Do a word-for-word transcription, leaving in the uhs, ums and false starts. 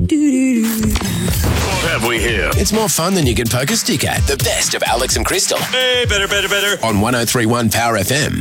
What have we here? It's more fun than you can poke a stick at. The best of Alex and Crystal. Hey, better, better, better. On one oh three point one Power F M.